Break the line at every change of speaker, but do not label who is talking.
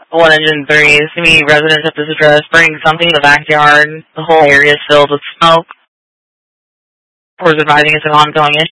1 Engine 3, CME residents at this address, bring something to the backyard. The whole area is filled with smoke. Or is advising it's an ongoing issue.